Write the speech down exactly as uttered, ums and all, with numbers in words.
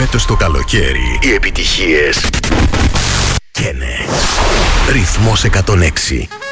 Φέτος το καλοκαίρι οι επιτυχίες καίνε. Ρυθμός εκατόν έξι.